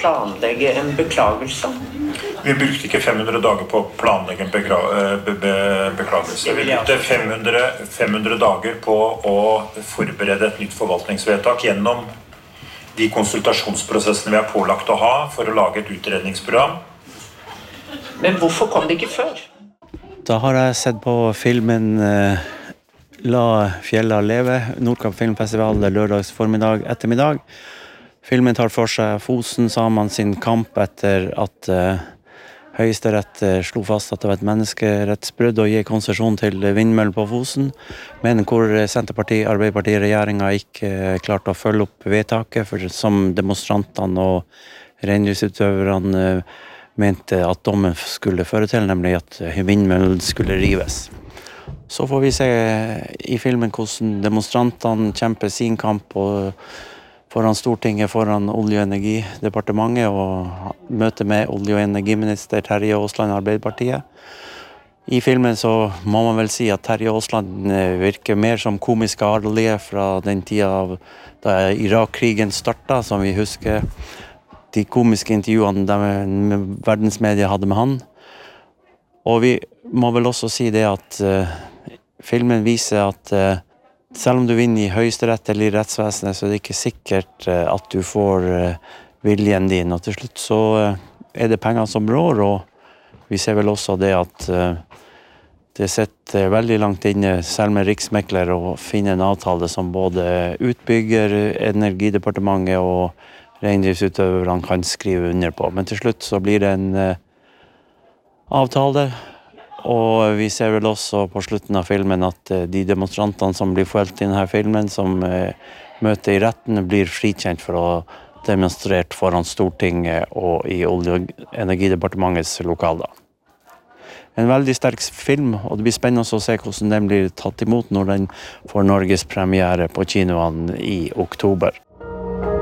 planlegge en beklagelse? Vi brukte ikke 500 dager på å planlegge en beklagelse. Vi brukte 500 dager på å forberede et nytt forvaltningsvedtak gjennom de konsultasjonsprosessene vi er pålagt å ha for å lage et utredningsprogram. Men hvorfor kom det ikke før? Da har jeg sett på filmen La fjella leve, Nordkapp filmfestival, lørdags formiddag, ettermiddag. Filmen tar for seg Fosen-samene sin kamp etter at Høyesterett slo fast at det var et menneskerettsbrudd å gi konsesjon til vindmøller på Fosen, men hvor Senterpartiet, Arbeiderpartiet, regjeringen ikke klarte å følge opp vedtaket, for som demonstrantene og reindriftsutøverne mente at dommen skulle føre til, nemlig at vindmøllen skulle rives. Så får vi se i filmen hvordan demonstrantene kjemper sin kamp foran Stortinget, foran Olje- og energidepartementet og møte med olje- og energiminister Terje Aasland, Arbeiderpartiet. I filmen så må man vel si at Terje Aasland virker mer som komisk adelige fra den tida da Irak-krigen startet, som vi husker de komiske intervjuene verdensmedia hadde med han. Og vi må vel også si det at filmen viser at selv om du vinner i Høyesterett eller i rettsvesenet, så er det ikke sikkert at du får viljen din. Og til slutt så er det penger som rår, og vi ser vel også det at det sitter veldig langt inne, selv med riksmekler, å finne en avtale som både utbygger, Energidepartementet og reindriftsutøverne kan skrive under på. Men til slutt så blir det en avtale, og vi ser vel også på slutten av filmen at de demonstrantene som blir forholdt i denne filmen, som møter i retten, blir frikjent for å demonstrert foran Stortinget og i Olje- og energidepartementets lokaler. En veldig sterk film, og det blir spennende å se hvordan den blir tatt imot når den får Norges premiere på kinoene i oktober.